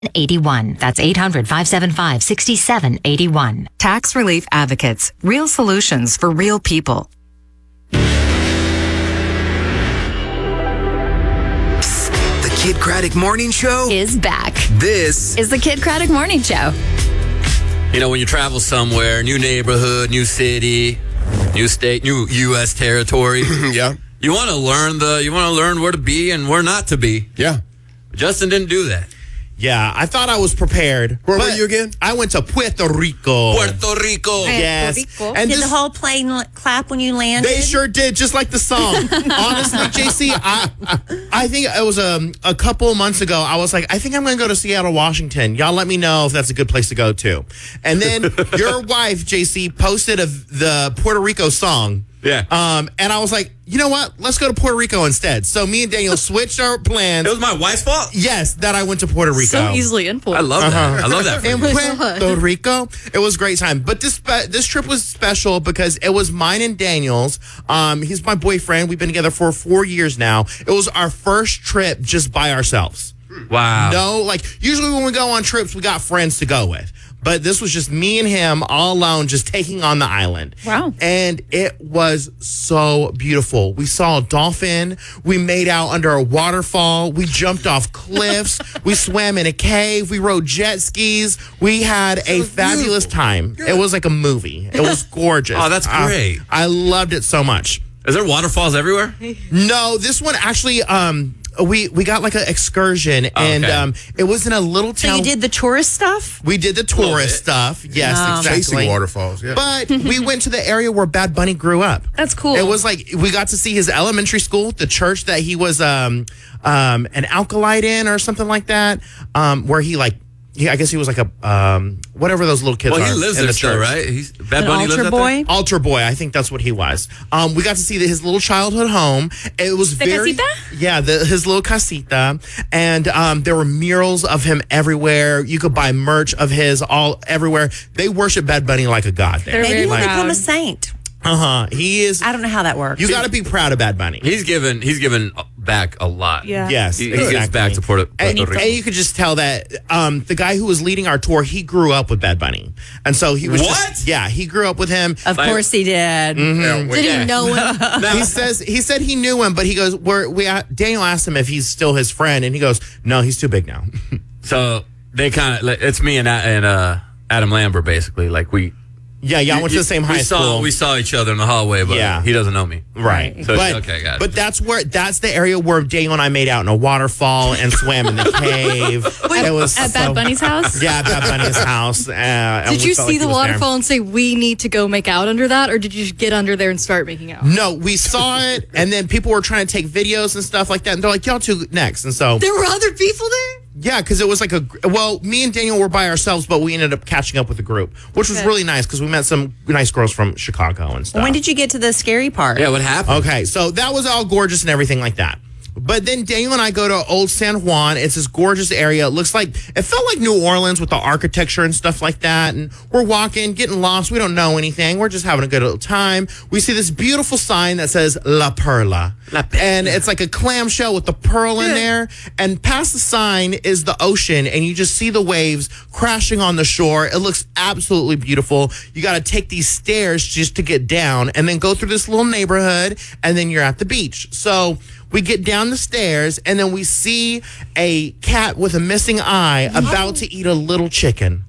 81. That's 800-575-6781. Tax Relief Advocates. Real solutions for real people. The Kid Craddock Morning Show Is back. This Is the Kid Craddock Morning Show. You know, when you travel somewhere, new neighborhood, new city, new state, new U.S. territory. Yeah. You want to learn where to be and where not to be. Yeah. Justin didn't do that. Yeah, I thought I was prepared. Where were you again? I went to Puerto Rico. Puerto Rico. Yes. And Did this- the whole plane clap when you landed? They sure did, just like the song. Honestly, JC, I think it was a couple of months ago. I was like, I think I'm going to go to Seattle, Washington. Y'all let me know if that's a good place to go to. And then your wife, JC, posted the Puerto Rico song. Yeah. And I was like, you know what? Let's go to Puerto Rico instead. So me and Daniel switched our plans. It was my wife's fault. Yes, that I went to Puerto Rico. So easily influenced. I love that. I love that. In For you. Puerto Rico, it was a great time. But this trip was special because it was mine and Daniel's. He's my boyfriend. We've been together for 4 years now. It was our first trip just by ourselves. Wow. No, like usually when we go on trips, we got friends to go with. But this was just me and him all alone, just taking on the island. Wow. And it was so beautiful. We saw a dolphin. We made out under a waterfall. We jumped off cliffs. We swam in a cave. We rode jet skis. We had a fabulous time. It was like a movie. It was gorgeous. Oh, that's great. I loved it so much. Is there waterfalls everywhere? No, this one actually, we got like an excursion, and okay. it was in a little So town. you did the tourist stuff? We did the tourist stuff. Yes, exactly. Chasing waterfalls. Yeah. But we went to the area where Bad Bunny grew up. That's cool. It was like we got to see his elementary school, the church that he was an alkalite in or something like that, where he like. I guess he was like a whatever those little kids are. Well, he lives in there the still, church. right? He's Bad An Bunny lives altar out boy? there? Altar boy, I think that's what he was. We got to see his little childhood home. It was very casita? Yeah, his little casita, and there were murals of him everywhere. You could buy merch of his all everywhere. They worship Bad Bunny like a god there. They're Maybe very he'll proud. become a saint. He is. I don't know how that works. You got to be proud of Bad Bunny. He's given back a lot. Yeah. Yes, He exactly. gives back to Puerto And Rico. you could just tell that the guy who was leading our tour, he grew up with Bad Bunny, and so he was. What? He grew up with him. Of course he did. Mm-hmm. Did he know him? He said he knew him, but he goes, Daniel asked him if he's still his friend, and he goes, no, he's too big now. So they kind of, it's me and Adam Lambert, basically. Like we. Yeah, y'all went to the same high school. We saw each other in the hallway, but Yeah. he doesn't know me. Right. So, but, okay, got it. But that's the area where Daniel and I made out in a waterfall and swam in the cave. It was At Bad Bunny's house? Yeah, at Bad Bunny's house. And Did we you felt see like the he was there. waterfall and say, we need to go make out under that? Or did you just get under there and start making out? No, we saw it, and then people were trying to take videos and stuff like that, and they're like, y'all two next. And so, There were other people there? yeah, because it was like me and Daniel were by ourselves, but we ended up catching up with the group, which was Okay. really nice because we met some nice girls from Chicago and stuff. When did you get to the scary part? Yeah, what happened? Okay, so that was all gorgeous and everything like that. But then Daniel and I go to Old San Juan. It's this gorgeous area. It felt like New Orleans with the architecture and stuff like that. And we're walking, getting lost. We don't know anything. We're just having a good little time. We see this beautiful sign that says La Perla. And it's like a clamshell with the pearl in there. And past the sign is the ocean. And you just see the waves crashing on the shore. It looks absolutely beautiful. You got to take these stairs just to get down and then go through this little neighborhood. And then you're at the beach. So we get down the stairs, and then we see a cat with a missing eye about to eat a little chicken.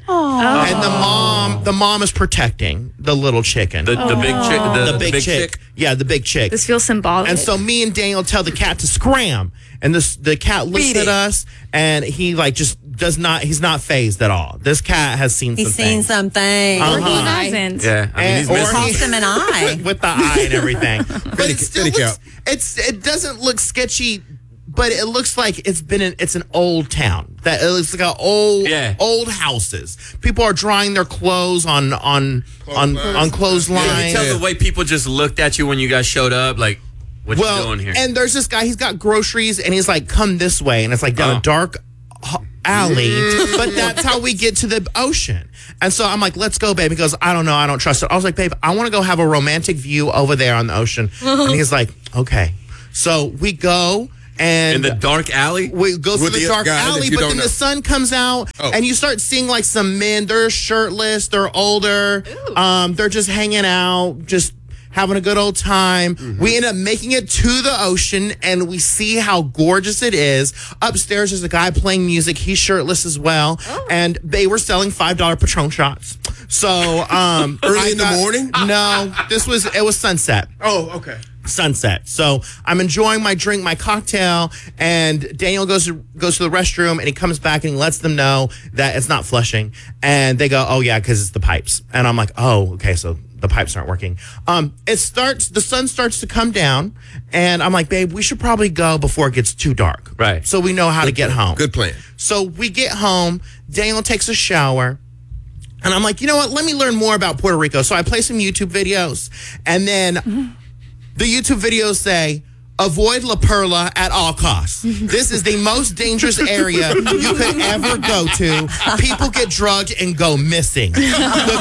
And the mom is protecting the little chicken. The big chick. The big chick. Yeah, the big chick. This feels symbolic. And so me and Daniel tell the cat to scram, and the cat looks at us, and he he's not phased at all. This cat has seen He's something. seen something. Or he hasn't. Yeah, I mean, he's Or missing. Tossed him an eye. with the eye and everything. But it still Fitty looks, it doesn't look sketchy, but it looks like it's an old town. That it looks like old houses. People are drying their clothes on clotheslines. Yeah, you tell the way people just looked at you when you guys showed up, like, what you doing here? And there's this guy, he's got groceries, and he's like, come this way. And it's like down a dark alley, but that's how we get to the ocean. And so I'm like, let's go, babe. He goes, I don't know, I don't trust it. I was like, babe, I want to go have a romantic view over there on the ocean. And he's like, okay. So we go, And In the dark alley? we go through With the the dark guy that alley, you but don't then know. the sun comes out, and you start seeing like some men. They're shirtless, they're older, they're just hanging out, just having a good old time. We end up making it to the ocean, and we see how gorgeous it is. Upstairs, there's a guy playing music. He's shirtless as well, and they were selling $5 Patron shots. So Early in the morning? No, it was sunset. Oh, okay. Sunset. So I'm enjoying my drink, my cocktail, and Daniel goes to the restroom, and he comes back and he lets them know that it's not flushing. And they go, "Oh yeah, because it's the pipes." And I'm like, "Oh, okay, so the pipes aren't working." The sun starts to come down, and I'm like, "Babe, we should probably go before it gets too dark, Right. So we know how to get home." Good plan. So we get home. Daniel takes a shower. And I'm like, you know what? Let me learn more about Puerto Rico. So I play some YouTube videos. And then the YouTube videos say, avoid La Perla at all costs. This is the most dangerous area you could ever go to. People get drugged and go missing. They're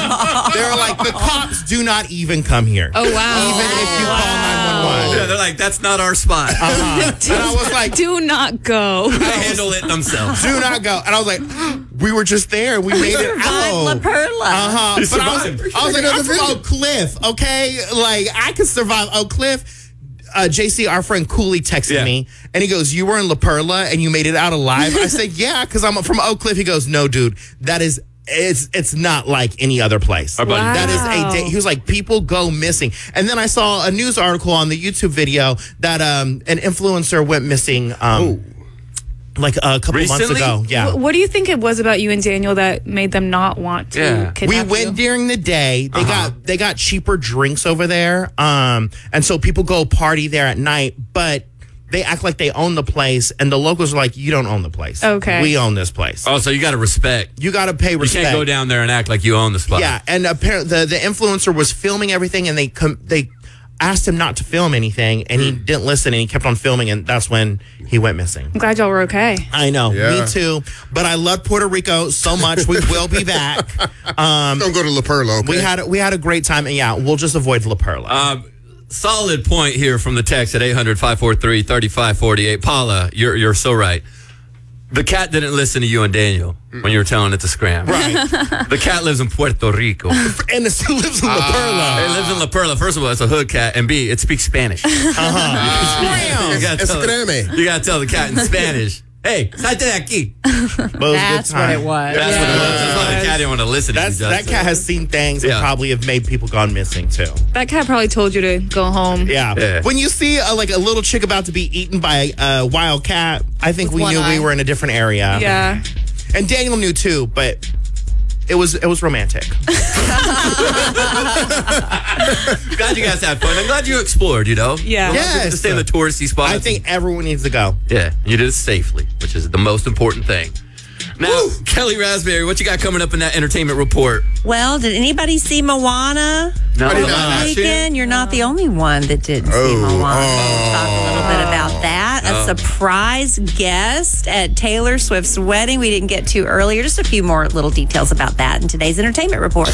like, the cops do not even come here. Oh, wow. Even if you call 911. Yeah, they're like, that's not our spot. And I was like, Do not go. They handle it themselves. do not go. And I was like, we were just there. We made it out. La Perla. But I was like, I'm from Oak Cliff, okay? Like, I could survive Oak Cliff. JC, our friend Cooley, texted me, and he goes, "You were in La Perla and you made it out alive?" I said, "Yeah, because I'm from Oak Cliff." He goes, "No, dude, it's not like any other place. Our buddy- That is he was like, people go missing." And then I saw a news article on the YouTube video that an influencer went missing like a couple months Recently? ago. Yeah. What do you think it was about you and Daniel that made them not want to Yeah. kidnap We you? went during the day. They got cheaper drinks over there. And so people go party there at night, but they act like they own the place, and the locals are like, "You don't own the place. Okay. We own this place. Oh, so you got to respect. You got to pay You respect." can't go down there and act like you own the spot. Yeah, and apparently the influencer was filming everything, and they asked him not to film anything, and he didn't listen, and he kept on filming, and that's when he went missing. I'm glad y'all were okay. I know, Yeah. me too. But I love Puerto Rico so much. We will be back. Don't go to La Perla, okay? We had a great time, and yeah, we'll just avoid La Perla. Solid point here from the text at 800-543-3548. Paula, you're so right. The cat didn't listen to you and Daniel when you were telling it to scram. Right. The cat lives in Puerto Rico. And it still lives in La Perla. It lives in La Perla. First of all, it's a hood cat, and B, it speaks Spanish. You gotta tell the cat in Spanish. Hey, salte de aquí. That's what it was. That's what it was. That's why the cat didn't want to listen to you. That cat has seen things that Yeah. probably have made people gone missing too. That cat probably told you to go home. Yeah. Yeah. When you see a little chick about to be eaten by a wild cat, I think With we one knew we eye. were in a different area. Yeah. And Daniel knew too, but it was romantic. Glad you guys had fun. I'm glad you explored, Yeah. Yes. To stay in the touristy spots. I think everyone needs to go. Yeah, you did it safely, which is the most important thing. Now, Kelly Raspberry, what you got coming up in that entertainment report? Well, did anybody see Moana? No, I did Over not. the last year? weekend? You're not the only one that didn't see Moana. We'll talk a little bit about that. A surprise guest at Taylor Swift's wedding we didn't get to earlier. Just a few more little details about that in today's entertainment report.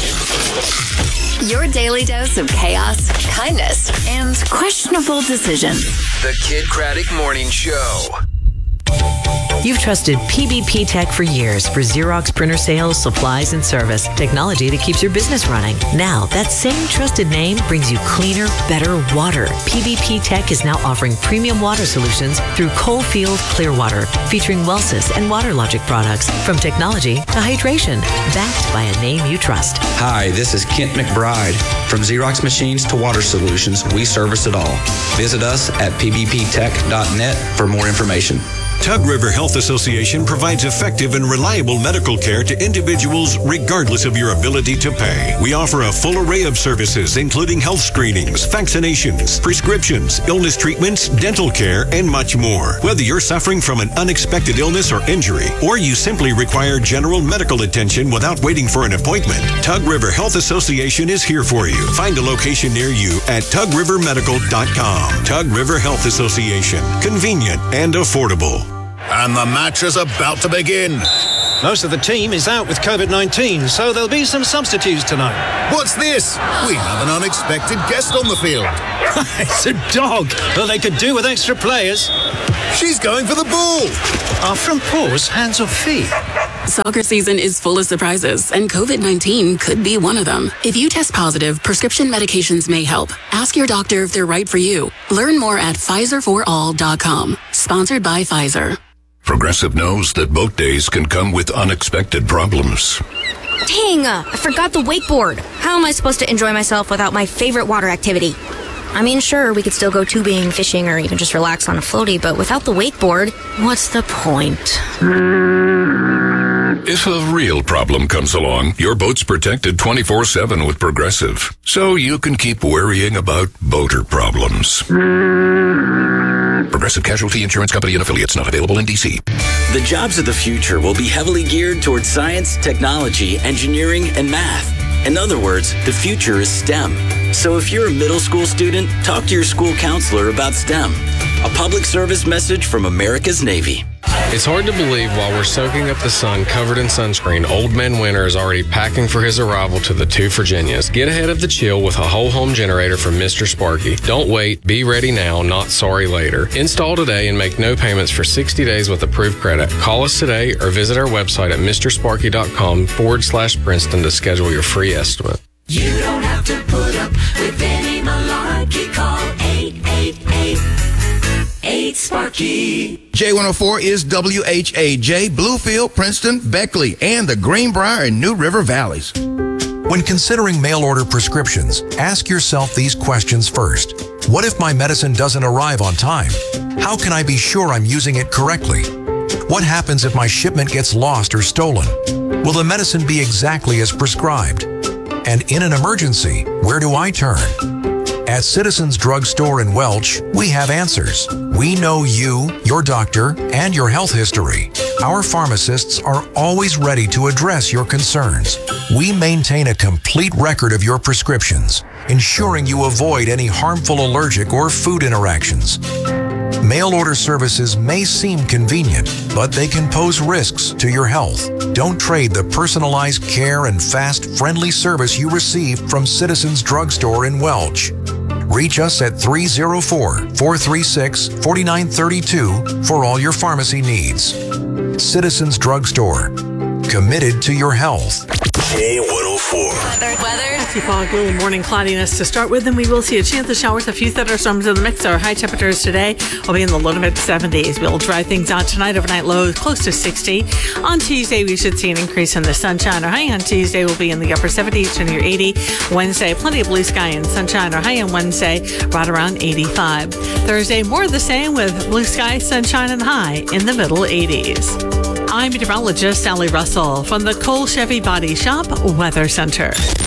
Your daily dose of chaos, kindness, and questionable decisions. The Kid Craddock Morning Show. You've trusted PBP Tech for years for Xerox printer sales, supplies, and service. Technology that keeps your business running. Now, that same trusted name brings you cleaner, better water. PBP Tech is now offering premium water solutions through Coalfield Clearwater, featuring Wellsys and WaterLogic products. From technology to hydration, backed by a name you trust. Hi, this is Kent McBride. From Xerox Machines to Water Solutions, we service it all. Visit us at pbptech.net for more information. Tug River Health Association provides effective and reliable medical care to individuals regardless of your ability to pay. We offer a full array of services, including health screenings, vaccinations, prescriptions, illness treatments, dental care, and much more. Whether you're suffering from an unexpected illness or injury, or you simply require general medical attention without waiting for an appointment, Tug River Health Association is here for you. Find a location near you at tugrivermedical.com. Tug River Health Association. Convenient and affordable. And the match is about to begin. Most of the team is out with COVID-19, so there'll be some substitutes tonight. What's this? We have an unexpected guest on the field. It's a dog. Well, they could do with extra players. She's going for the ball. Are front paws hands or feet? Soccer season is full of surprises, and COVID-19 could be one of them. If you test positive, prescription medications may help. Ask your doctor if they're right for you. Learn more at PfizerForAll.com. Sponsored by Pfizer. Progressive knows that boat days can come with unexpected problems. Dang, I forgot the wakeboard. How am I supposed to enjoy myself without my favorite water activity? I mean, sure, we could still go tubing, fishing, or even just relax on a floaty, but without the wakeboard, what's the point? If a real problem comes along, your boat's protected 24/7 with Progressive, so you can keep worrying about boater problems. Progressive Casualty Insurance Company and Affiliates, not available in D.C. The jobs of the future will be heavily geared towards science, technology, engineering, and math. In other words, the future is STEM. So if you're a middle school student, talk to your school counselor about STEM. A public service message from America's Navy. It's hard to believe while we're soaking up the sun covered in sunscreen, Old Man Winter is already packing for his arrival to the two Virginias. Get ahead of the chill with a whole home generator from Mr. Sparky. Don't wait. Be ready now, not sorry later. Install today and make no payments for 60 days with approved credit. Call us today or visit our website at mrsparky.com/Princeton to schedule your free estimate. You don't have to put up with any malarkey. Call 888-8-SPARKY. J104 is WHAJ, Bluefield, Princeton, Beckley, and the Greenbrier and New River Valleys. When considering mail order prescriptions, ask yourself these questions first. What if my medicine doesn't arrive on time? How can I be sure I'm using it correctly? What happens if my shipment gets lost or stolen? Will the medicine be exactly as prescribed? And in an emergency, where do I turn? At Citizens Drug Store in Welch, we have answers. We know you, your doctor, and your health history. Our pharmacists are always ready to address your concerns. We maintain a complete record of your prescriptions, ensuring you avoid any harmful allergic or food interactions. Mail order services may seem convenient, but they can pose risks to your health. Don't trade the personalized care and fast, friendly service you receive from Citizens Drug Store in Welch. Reach us at 304-436-4932 for all your pharmacy needs. Citizens Drug Store. Committed to your health. K104. Weather. Fog, a little morning cloudiness to start with, and we will see a chance of showers, a few thunderstorms in the mix. Our high temperatures today will be in the low to mid 70s. We'll dry things out tonight. Overnight lows close to 60. On Tuesday, we should see an increase in the sunshine. Our high on Tuesday will be in the upper 70s to near 80. Wednesday, plenty of blue sky and sunshine. Our high on Wednesday, right around 85. Thursday, more of the same with blue sky, sunshine, and high in the middle 80s. I'm meteorologist Sally Russell from the Cole Chevy Body Shop Weather Center.